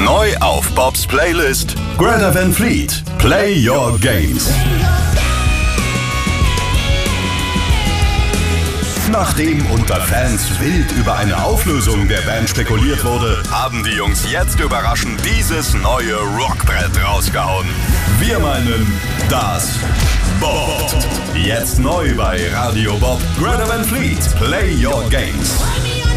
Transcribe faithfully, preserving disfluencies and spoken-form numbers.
Neu auf Bobs Playlist Greta Van Fleet, Play Your Games. Nachdem unter Fans wild über eine Auflösung der Band spekuliert wurde, haben die Jungs jetzt überraschend dieses neue Rockbrett rausgehauen. Wir meinen das Bob. Jetzt neu bei Radio Bob, Greta Van Fleet, Play Your Games.